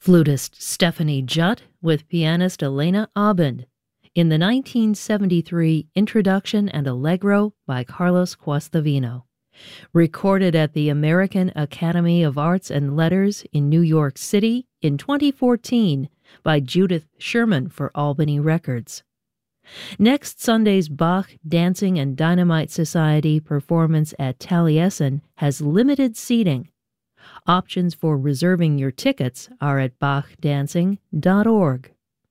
Flutist Stephanie Jutt with pianist Elena Abend in the 1973 Introduction and Allegro by Carlos Guastavino. Recorded at the American Academy of Arts and Letters in New York City in 2014 by Judith Sherman for Albany Records. Next Sunday's Bach Dancing and Dynamite Society performance at Taliesin has limited seating. Options for reserving your tickets are at bachdancing.org.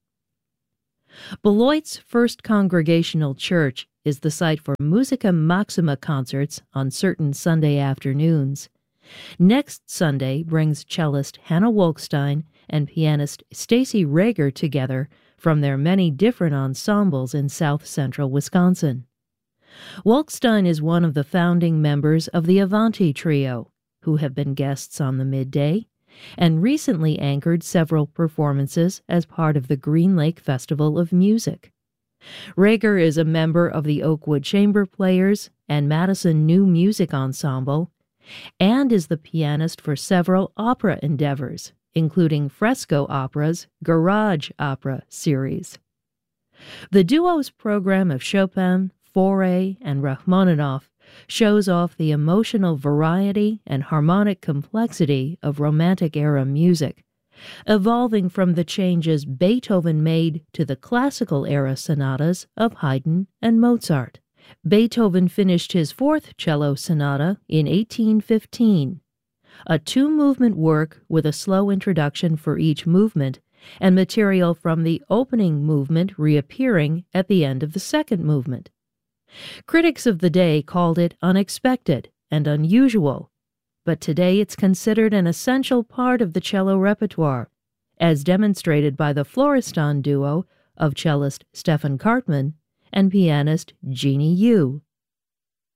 Beloit's First Congregational Church is the site for Musica Maxima concerts on certain Sunday afternoons. Next Sunday brings cellist Hannah Wolkstein and pianist Stacy Rager together from their many different ensembles in south-central Wisconsin. Wolkstein is one of the founding members of the Avanti Trio, who have been guests on the Midday, and recently anchored several performances as part of the Green Lake Festival of Music. Rager is a member of the Oakwood Chamber Players and Madison New Music Ensemble, and is the pianist for several opera endeavors, including Fresco Opera's Garage Opera series. The duo's program of Chopin, Fauré, and Rachmaninoff shows off the emotional variety and harmonic complexity of Romantic-era music, evolving from the changes Beethoven made to the classical-era sonatas of Haydn and Mozart. Beethoven finished his fourth cello sonata in 1815, a two-movement work with a slow introduction for each movement and material from the opening movement reappearing at the end of the second movement. Critics of the day called it unexpected and unusual, but today it's considered an essential part of the cello repertoire, as demonstrated by the Florestan duo of cellist Stefan Kartman and pianist Jeannie Yu.